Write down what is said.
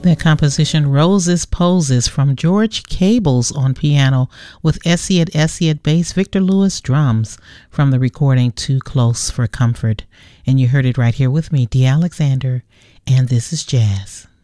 The composition Roses Poses from George Cables on piano with Esiot bass, Victor Lewis drums from the recording Too Close for Comfort. And you heard it right here with me, Dee Alexander, and this is Jazz.